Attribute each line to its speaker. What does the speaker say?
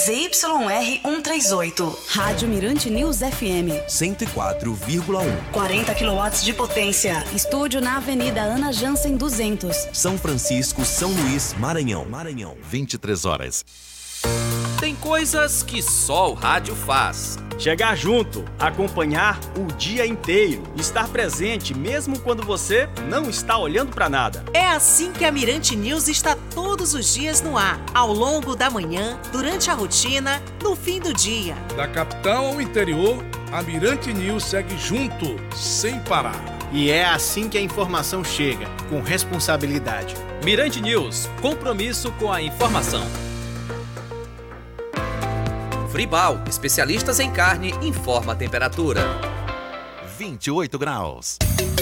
Speaker 1: ZYR 138.
Speaker 2: Rádio Mirante News FM.
Speaker 3: 104,1.
Speaker 1: 40 kW de potência.
Speaker 2: Estúdio na Avenida Ana Jansen 200.
Speaker 3: São Francisco, São Luís, Maranhão.
Speaker 4: 23 horas.
Speaker 5: Tem coisas que só o rádio faz.
Speaker 6: Chegar junto, acompanhar o dia inteiro, estar presente mesmo quando você não está olhando para nada.
Speaker 7: É assim que a Mirante News está todos os dias no ar, ao longo da manhã, durante a rotina, no fim do dia.
Speaker 8: Da capital ao interior, a Mirante News segue junto, sem parar.
Speaker 9: E é assim que a informação chega, com responsabilidade.
Speaker 5: Mirante News, compromisso com a informação. Fribal, especialistas em carne, informa a temperatura.
Speaker 4: 28 graus.